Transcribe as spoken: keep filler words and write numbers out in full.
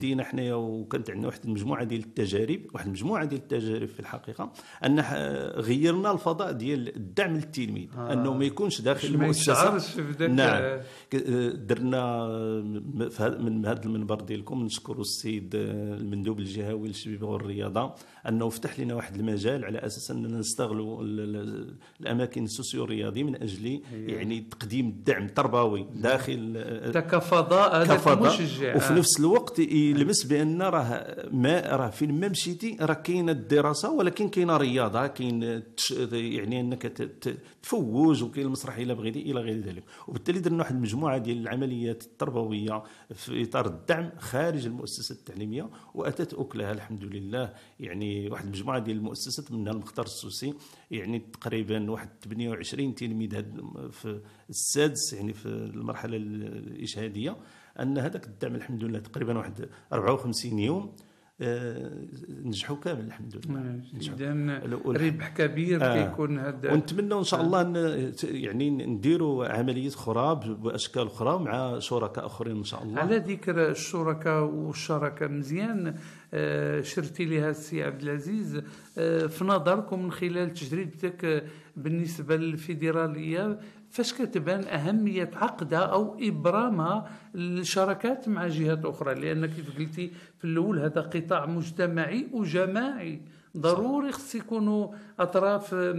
دينا حنايا وكانت عندنا واحد المجموعه ديال التجارب واحد المجموعه ديال التجارب في الحقيقه ان غيرنا الفضاء ديال الدعم للتلميذ آه. انه ما يكونش داخل المؤسسه. نعم درنا من هذا المنبر ديالكم نشكروا السيد المندوب الجهوي للشباب والرياضه انه فتح لنا واحد المجال على اساس اننا نستغلوا الاماكن السوسيو رياضيه من اجل يعني تقديم الدعم التربوي داخل كفضاء هذا مشجع، وفي نفس الوقت يلمس بان راه ما راه فين ما مشيتي راه كاينه الدراسه ولكن كاينه رياضه، كاين يعني انك تفوز وكاين المسرح الا بغيتي الى غير ذلك. وبالتالي درنا واحد المجموعه ديال العمليات التربويه في اطار الدعم خارج المؤسسه التعليميه واتت اكلها الحمد لله. يعني واحد المجموعه ديال المؤسسات منها المختار السوسي يعني تقريبا واحد ثمانية وعشرين تلميذ في السادس يعني في المرحله الاشهاديه، ان هذاك الدعم الحمد لله تقريبا واحد أربعة وخمسين يوم آه نجحوا كامل الحمد لله. اذا ربح كبير آه كيكون هذا، ونتمنى ان شاء الله ان يعني نديروا عمليات اخرى باشكال اخرى مع شركاء اخرين ان شاء الله. على ذكر الشركاء والشراكه مزيان آه شرتي لها السي عبد العزيز، آه في نظركم من خلال تجربتك بالنسبه للفيدراليه فاش كتبان أهمية عقدها أو إبرامها الشراكات مع جهات أخرى؟ لأنك قلتي في الأول هذا قطاع مجتمعي وجماعي ضروري خص يكونوا أطراف